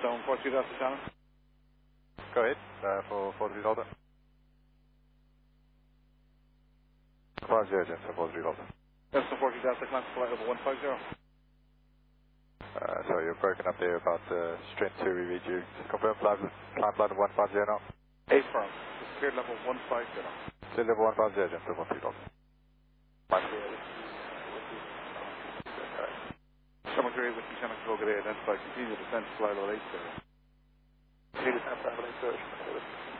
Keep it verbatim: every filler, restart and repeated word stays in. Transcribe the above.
Stone, four three Delta Channel. Go ahead, uh, for four three Delta. five zero, Jensen, four three Delta. Delta four three Delta, climb to flight level one five zero. Uh, sorry, you're broken up there about uh, strength two, we read you. Confirm flight, climb flight one five zero now. Eight firm, cleared level one five zero. Clear level one five zero, Jensen, four three Delta. Summer three with Lieutenant Control, get identified, continue descent to flight level eight zero. Continue descent, flight level eight zero.